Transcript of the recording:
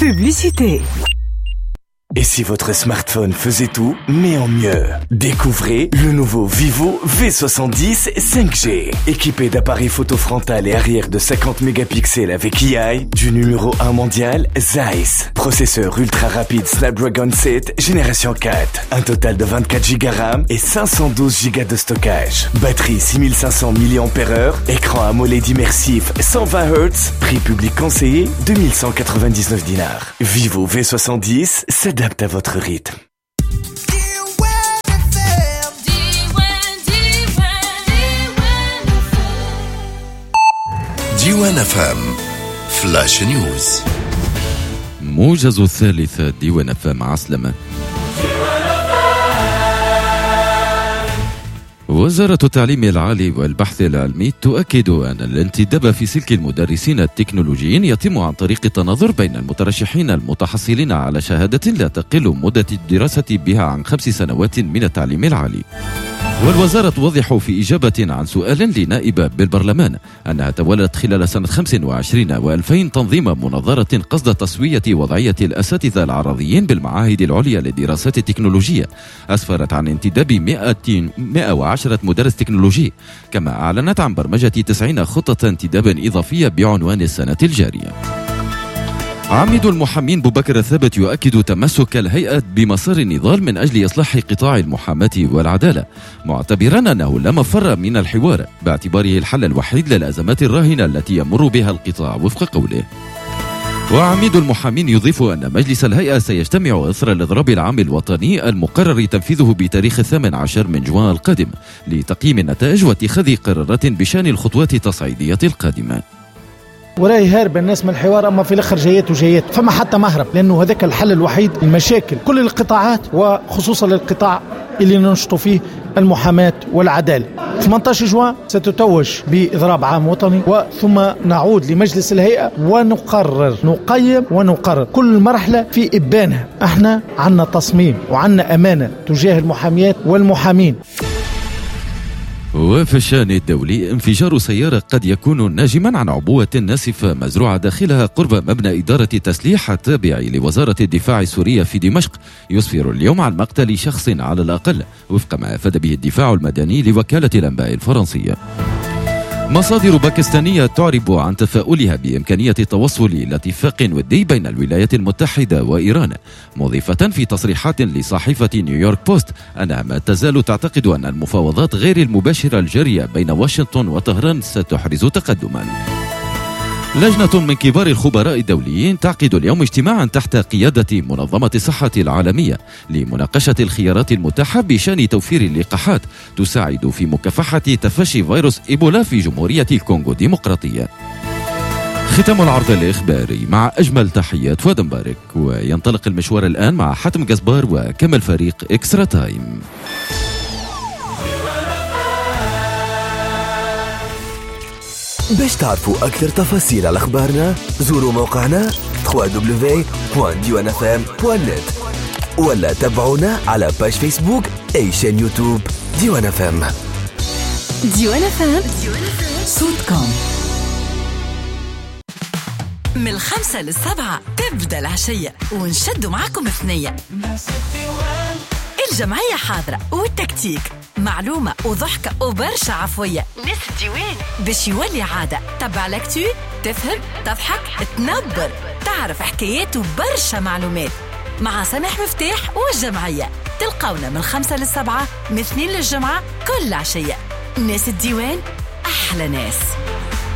Publicité. Et si votre smartphone faisait tout, mais en mieux? Découvrez le nouveau Vivo V70 5G. Équipé d'appareils photo frontal et arrière de 50 mégapixels avec AI, du numéro 1 mondial, Zeiss. Processeur ultra rapide Snapdragon 7, génération 4. Un total de 24 Go RAM et 512 Go de stockage. Batterie 6500 mAh, écran AMOLED immersif 120 Hz, prix public conseillé 2199 dinars. Vivo V70 s'adapte à votre rythme. ديوان FM فلاش نيوز. موجز الثالث ديوان FM عسلمة. وزارة التعليم العالي والبحث العلمي تؤكد أن الانتداب في سلك المدرسين التكنولوجيين يتم عن طريق التناظر بين المترشحين المتحصلين على شهادة لا تقل مدة الدراسة بها عن 5 سنوات من التعليم العالي. والوزارة توضح في إجابة عن سؤال لنائب بالبرلمان أنها تولت خلال سنة 25 و2000 تنظيم مناظرة قصد تسوية وضعية الأساتذة العرضيين بالمعاهد العليا للدراسات التكنولوجية، أسفرت عن انتداب 110 مدرس تكنولوجي، كما أعلنت عن برمجة 90 خطة انتداب إضافية بعنوان السنة الجارية. عميد المحامين بوبكر الثابت يؤكد تمسك الهيئة بمسار النضال من أجل إصلاح قطاع المحاماة والعدالة، معتبرا أنه لا مفر من الحوار باعتباره الحل الوحيد للأزمات الراهنة التي يمر بها القطاع وفق قوله. وعميد المحامين يضيف أن مجلس الهيئة سيجتمع إثر الإضراب العام الوطني المقرر تنفيذه بتاريخ 18 من جوان القادم لتقييم النتائج واتخاذ قرارات بشأن الخطوات التصعيدية القادمة. وراي هارب الناس من الحوار، اما في الاخر جيات وجيات، فما حتى مهرب، لانه هذاك الحل الوحيد لمشاكل كل القطاعات وخصوصا للقطاع اللي ننشطوا فيه المحاماة والعدالة. 18 جوان ستتوج بإضراب عام وطني، وثم نعود لمجلس الهيئة ونقرر، نقيم ونقرر كل مرحلة في إبانها. احنا عنا تصميم وعنا أمانة تجاه المحاميات والمحامين. وفي الشأن الدولي، انفجار سيارة قد يكون ناجما عن عبوة ناسفة مزروعة داخلها قرب مبنى إدارة التسليح التابع لوزارة الدفاع السورية في دمشق يسفر اليوم عن مقتل شخص على الأقل، وفق ما أفاد به الدفاع المدني لوكالة الأنباء الفرنسية. مصادر باكستانية تعرب عن تفاؤلها بإمكانية التوصل إلى اتفاق ودي بين الولايات المتحدة وإيران، مضيفة في تصريحات لصحيفة نيويورك بوست أنها ما تزال تعتقد أن المفاوضات غير المباشرة الجارية بين واشنطن وطهران ستحرز تقدما. لجنة من كبار الخبراء الدوليين تعقد اليوم اجتماعا تحت قيادة منظمة الصحة العالمية لمناقشة الخيارات المتاحة بشأن توفير اللقاحات تساعد في مكافحة تفشي فيروس إيبولا في جمهورية الكونغو الديمقراطية. ختام العرض الإخباري مع أجمل تحيات فؤاد مبارك، وينطلق المشوار الآن مع حاتم جزبار وكمل فريق إكسترا تايم. باش تعرفوا أكثر تفاصيل على أخبارنا زوروا موقعنا www.diwanfm.net ولا تابعونا على باج فيسبوك أي شان يوتيوب ديوان FM. ديوان FM صوتكم. من 5 ل7 تبدأ العشية ونشدوا معكم ثنية. الجمعية حاضرة والتكتيك، معلومة وضحكة وبرشا عفوية. ناس الديوان باش يولي عادة. تبع لكتو، تفهم، تضحك، تنبر، تعرف حكايات وبرشا معلومات مع سامح مفتاح والجمعية. تلقونا من 5 ل7 من اثنين للجمعة كل عشية. ناس الديوان أحلى ناس.